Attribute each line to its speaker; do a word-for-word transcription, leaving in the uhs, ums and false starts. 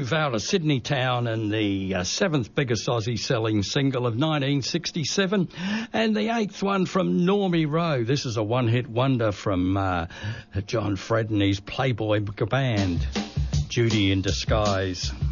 Speaker 1: move out of Sydney Town and the uh, seventh biggest Aussie selling single of nineteen sixty-seven, and the eighth one from Normie Rowe. This is a one-hit wonder from uh, John Fred and his Playboy band, Judy in Disguise.